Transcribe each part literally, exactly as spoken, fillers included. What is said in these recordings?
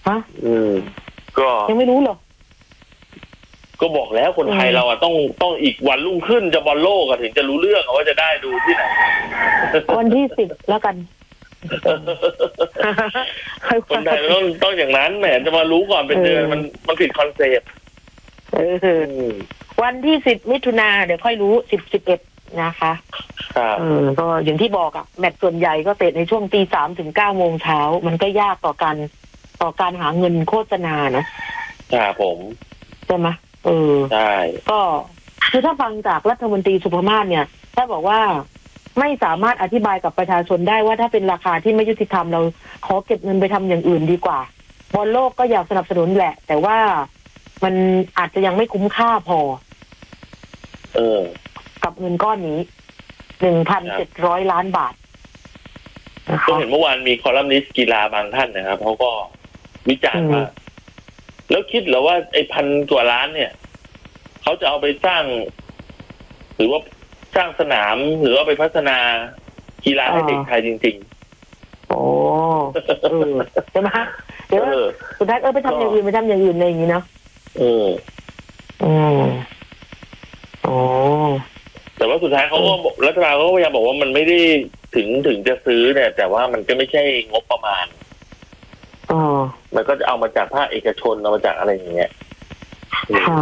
ฮะอืมก็ยังไม่รู้เหรอก็บอกแล้วคนไทยเราอ่ะต้องต้องอีกวันรุ่งขึ้นจะบอลโลกถึงจะรู้เรื่องว่าจะได้ดูที่ไหนวันที่สิบแล้วกันคนไทยต้องต้องอย่างนั้นแหมจะมารู้ก่อนเป็นเดือนมันมันผิดคอนเซ็ปต์วันที่สิบมิถุนาเดี๋ยวค่อยรู้สิบสิบเอ็ดนะคะครับเออก็อย่างที่บอกอะแมตช์ส่วนใหญ่ก็เตะในช่วงตีสามถึงเก้าโมงเช้ามันก็ยากต่อการต่อการหาเงินโฆษณานะใช่ผมใช่ไหมเออใช่ก็คือถ้าฟังจากรัฐมนตรีสุภมาศเนี่ยถ้าบอกว่าไม่สามารถอธิบายกับประชาชนได้ว่าถ้าเป็นราคาที่ไม่ยุติธรรมเราขอเก็บเงินไปทำอย่างอื่นดีกว่าบอลโลกก็อยากสนับสนุนแหละแต่ว่ามันอาจจะยังไม่คุ้มค่าพอเออกับเงินก้อนนี้หนึ่งพันเจ็ดร้อยล้านบาทก็เห็นเมื่อวานมีคอลัมนิสต์กีฬาบางท่านนะครับเขาก็วิจารณ์ว่าแล้วคิดเหรอว่าไอ้พันกว่าล้านเนี่ยเขาจะเอาไปสร้างหรือว่าสร้างสนามหรือว่าไปพัฒนากีฬาให้เด็กไทยจริงๆโอ้เออใช่ไหมเดี๋ยวสุดท้ายเออไปทำอย่างอื่นไปทำอย่างอื่นอะไรอย่างนี้เนาะเอออืมโอ้แต่ว่าสุดท้ายเขาก็รัฐบาลเขาก็พยายามบอกว่ามันไม่ได้ถึงถึงจะซื้อเนี่ยแต่ว่ามันก็ไม่ใช่งบประมาณอ๋อมันก็จะเอามาจากภาคเอกชนเอามาจากอะไรอย่างเงี้ยค่ะ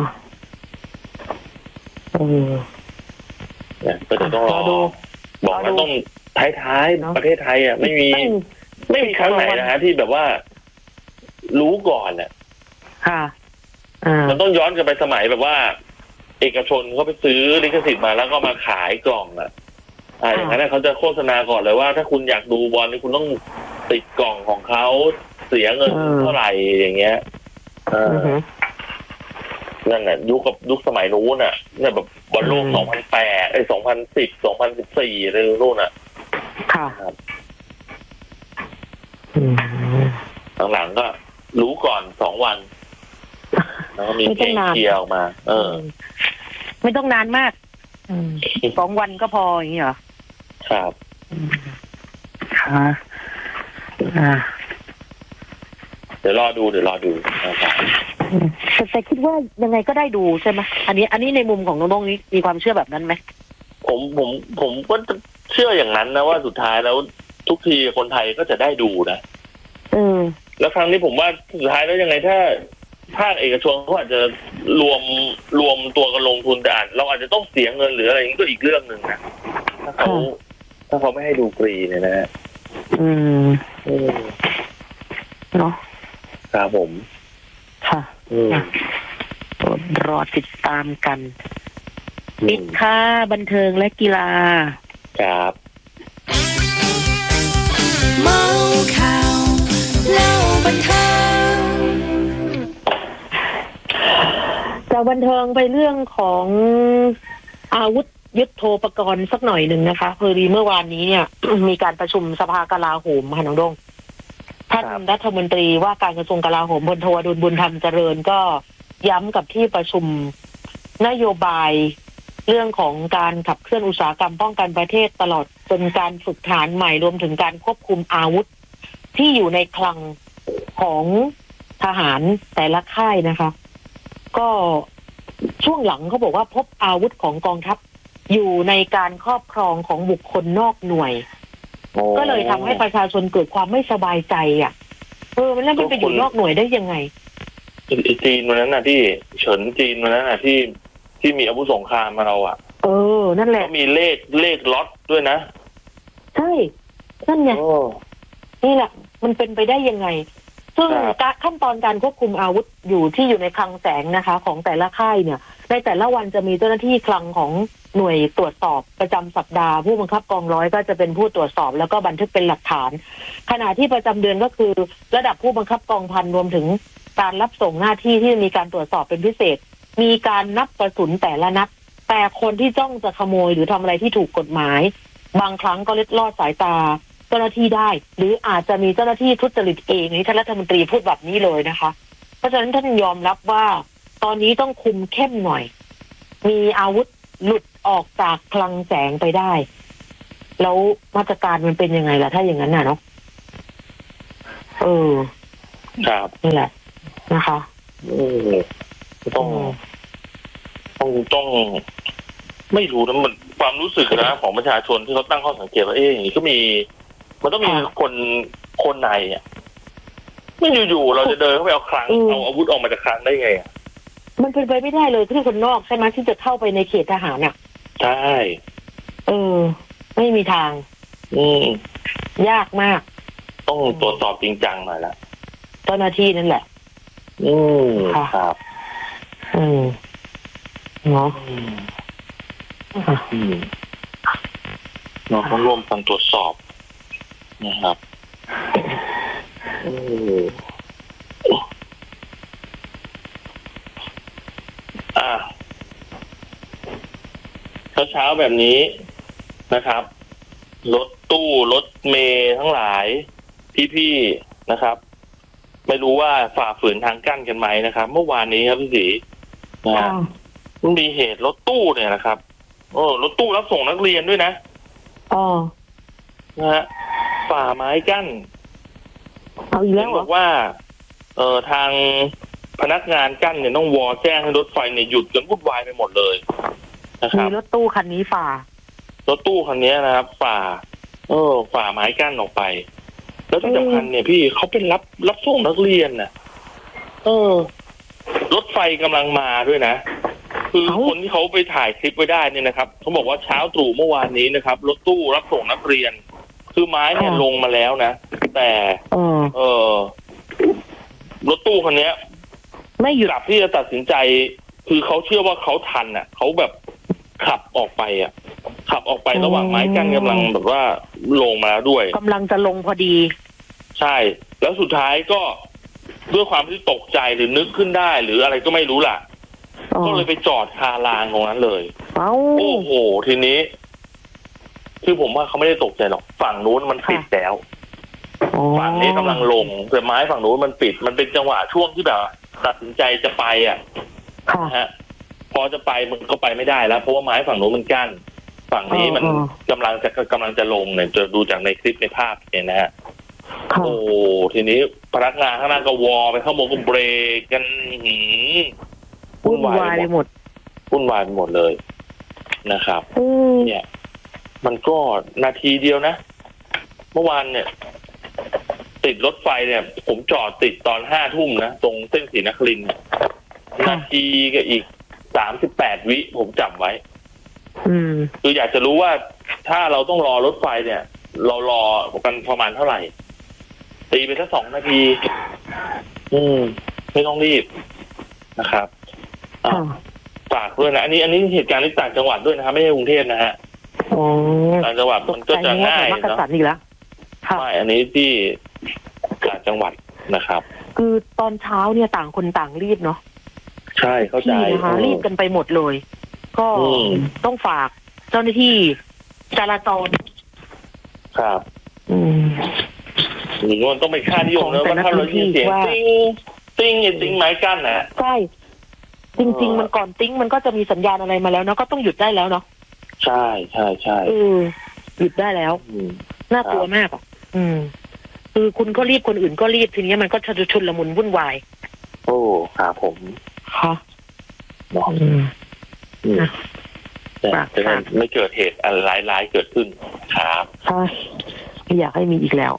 เออเนี่ยก็จะต้องรอบอกว่าต้องท้ายๆประเทศไทยอ่ะไม่มีไม่มีครั้งไหนนะฮะที่แบบว่ารู้ก่อนอ่ะค่ะอ่ามันต้องย้อนกลับไปสมัยแบบว่าเอกชนเขาไปซื้อลิขสิทธิ์มาแล้วก็มาขายกล่องอ่ะอ่าอย่างนั้นเขาจะโฆษณาก่อนเลยว่าถ้าคุณอยากดูบอลนี่คุณต้องติดกล่องของเขาเสียเงินเท่าไหร่อย่างเงี้ยอ่านั่นแหละยุคกับยุคสมัยนู้นน่ะเนี่ยแบบบอลโลกสองพันแปดไอ้สองพันสิบสองพันสิบสี่อะไรนู่นน่ะค่ะหลังๆก็รู้ก่อนสองวันแล้วก็มีเพลงเชียร์ออกมาเออไม่ต้องนานมากสองวันก็พออย่างนี้เหรอครับค่ะอ่าเดี๋ยวรอดูเดี๋ยวรอดูนะครับแต่คิดว่ายังไงก็ได้ดูใช่ไหมอันนี้อันนี้ในมุมของน้องๆนี้มีความเชื่อแบบนั้นไหมผมผมผมก็เชื่ออย่างนั้นนะว่าสุดท้ายแล้วทุกทีคนไทยก็จะได้ดูนะเออแล้วครั้งนี้ผมว่าสุดท้ายแล้วยังไงถ้าภาคเอกชนเขาอาจจะรวมรวมตัวกันลงทุนแต่เราอาจจะต้องเสียเงินหรืออะไรนี้ก็อีกเรื่องหนึ่งนะถ้าเขาถ้าเขาไม่ให้ดูฟรีเนี่ยนะอืมเนาะครับผมค่ะรอติดตามกันปิดค่าบันเทิงและกีฬาครับเมาข่าวเล่าบันเทิงจากบันเทิงไปเรื่องของอาวุธยุทโธปกรณ์สักหน่อยหนึ่งนะคะพอดีเมื่อวานนี้เนี่ย มีการประชุมสภากลาโหมค่ะน้องดงท่านรัฐมนตรีว่าการกระทรวงกลาโหมพลโทอดุลบุญธรรมเจริญก็ย้ำกับที่ประชุมนโยบายเรื่องของการขับเคลื่อนอุตสาหกรรมป้องกันประเทศตลอดจนการฝึกทหารใหม่รวมถึงการควบคุมอาวุธที่อยู่ในคลังของทหารแต่ละค่ายนะคะก็ช่วงหลังเขาบอกว่าพบอาวุธของกองทัพอยู่ในการครอบครองของบุคคลนอกหน่วยก็เลยทำให้ประชาชนเกิดความไม่สบายใจอ่ะเออมันแล้วมันไปอยู่นอกหน่วยได้ยังไงจีนวันนั้นน่ะที่เฉินจีนวันนั้นน่ะที่ที่มีอาวุธสงครามมาเราอ่ะเออนั่นแหละก็มีเลขเลขล็อตด้วยนะใช่นั่นไงนี่แหละมันเป็นไปได้ยังไงซึ่งขั้นตอนการควบคุมอาวุธอยู่ที่อยู่ในคลังแสงนะคะของแต่ละค่ายเนี่ยในแต่ละวันจะมีเจ้าหน้าที่คลังของหน่วยตรวจสอบประจำสัปดาห์ผู้บังคับกองร้อยก็จะเป็นผู้ตรวจสอบแล้วก็บันทึกเป็นหลักฐานขณะที่ประจำเดือนก็คือระดับผู้บังคับกองพันรวมถึงการรับส่งหน้าที่ที่มีการตรวจสอบเป็นพิเศษมีการนับกระสุนแต่ละนัดแต่คนที่จ้องจะขโมยหรือทำอะไรที่ถูกกฎหมายบางครั้งก็เล็ดลอดสายตาเจ้าหน้าที่ได้หรืออาจจะมีเจ้าหน้าที่ทุจริตเองนี่ท่านรัฐมนตรีพูดแบบนี้เลยนะคะเพราะฉะนั้นท่านยอมรับว่าตอนนี้ต้องคุมเข้มหน่อยมีอาวุธหลุดออกจากคลังแสงไปได้แล้วมาตรการมันเป็นยังไงล่ะถ้าอย่างนั้นน่ะเนาะเออครับนี่แหละนะคะอืมต้องต้องต้องไม่รู้นะมันความรู้สึกนะของประชาชนที่เขาตั้งข้อสังเกตว่าเอ๊ะอย่างนี้ก็มี มันต้องมีคนคนในอ่ะไม่อยู่ๆเราจะเดินเข้าไปเอาคลังเอาอาวุธออกมาจากคลังได้ไงอ่ะมันเป็นไปไม่ได้เลยที่คนนอกใช่ไหมที่จะเข้าไปในเขตทหารอ่ะใช่เออไม่มีทางอืมยากมากต้องตรวจสอบจริงจังหน่อยละเจ้าหน้าที่นั่นแหละอืมครับอืมเนาะอืมเราต้องร่วมกันตรวจสอบนะครับอืมอ่าเช้าๆแบบนี้นะครับรถตู้รถเมล์ทั้งหลายพี่ๆนะครับไม่รู้ว่าฝ่าฝืนทางกั้นกันไหมนะครับเมื่อวานนี้ครับพี่ศรีนะฮะมันมีเหตุรถตู้เนี่ยนะครับโอ้รถตู้รับส่งนักเรียนด้วยนะอ๋อนะฮะฝ่าไม้กั้นเอาอีกแล้วบอกว่าเอ่อทางพนักงานกั้นเนี่ยต้องวอแจ้งให้รถไฟเนี่ยหยุดจนวุ่นวายไปหมดเลยนะครับมีรถตู้คันนี้ฝ่ารถตู้คันนี้นะครับฝ่าเออฝ่าไม้กั้นออกไปแล้วที่สำคัญเนี่ยพี่เขาเป็นรับรับส่งนักเรียนน่ะเออรถไฟกำลังมาด้วยนะคือคนที่เขาไปถ่ายคลิปไว้ได้เนี่ยนะครับเขาบอกว่าเช้าตรู่เมื่อวานนี้นะครับรถตู้รับส่งนักเรียนคือไม้เนี่ยลงมาแล้วนะแต่เออรถตู้คันนี้ไม่หยุดที่จะตัดสินใจคือเขาเชื่อว่าเขาทันอ่ะเขาแบบขับออกไปอ่ะขับออกไประหว่างไม้กั้นกำลังแบบว่าลงมาแล้วด้วยกำลังจะลงพอดีใช่แล้วสุดท้ายก็ด้วยความที่ตกใจหรือนึกขึ้นได้หรืออะไรก็ไม่รู้ล่ะก็เลยไปจอดคารางตรงนั้นเลยโอ้โหทีนี้คือผมว่าเขาไม่ได้ตกใจหรอกฝั่งนู้นมันปิดแล้วฝั่งนี้กำลังลงแต่ไม้ฝั่งนู้นมันปิดมันเป็นจังหวะช่วงที่แบบตัดสินใจจะไปอ่ะนะฮะพอจะไปมันก็ไปไม่ได้แล้วเพราะว่าไม้ฝั่งนู้นมันกั้นฝั่งนี้มันกำลังจะกำลังจะลงเนี่ยจะดูจากในคลิปในภาพเนี่ยนะฮะโอ้ทีนี้พนักงานข้างหน้าก็วอไปข้างบนก็เบรกกันวุ่นวายไปหมดวุ่นวายไปหมดเลยนะครับเนี่ยมันก็นาทีเดียวนะเมื่อวานเนี่ยติดรถไฟเนี่ยผมจอดติดตอนห้าทุ่มนะตรงเส้นศรีนครินทร์นาทีกับอีกสามสิบแปดวิผมจำไว้คืออยากจะรู้ว่าถ้าเราต้องรอรถไฟเนี่ยเรารอกันประมาณเท่าไหร่ตีไปแค่สองนาทีอืมไม่ต้องรีบนะครับฝากด้วยนะอันนี้อันนี้เหตุการณ์ที่ต่างจังหวัดด้วยนะครับไม่ใช่กรุงเทพนะฮะต่างจังหวัดมันก็จะง่ายเนาะไม่อันนี้ที่ต่างจังหวัดนะครับคือตอนเช้าเนี่ยต่างคนต่างรีบเนาะใช่เข้าใจนะคะรีบกันไปหมดเลยก็ต้องฝากเจ้าหน้าที่จราจรครับอืมหรือว่าต้องไปค่านิยมนะว่าถ้าเรายินเสียงติ้งติ้งอย่าติ้งไม้กั้นนะใช่จริงๆมันก่อนติ้งมันก็จะมีสัญญาณอะไรมาแล้วเนาะก็ต้องหยุดได้แล้วเนาะใช่ใช่ใช่เออหยุดได้แล้วน่ากลัวมากอ่ะอืมคือคุณก็รีบคนอื่นก็รีบทีนี้มันก็จะชุลมุนวุ่นวายโอ้ครับผมค่ะอืมแต่จะไม่เกิดเหตุอะไรร้ายๆเกิดขึ้นครับใช่ไม่อยากให้มีอีกแล้ว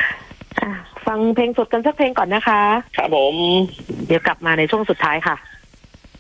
ฟังเพลงสดกันสักเพลงก่อนนะคะครับผมเดี๋ยวกลับมาในช่วงสุดท้ายค่ะ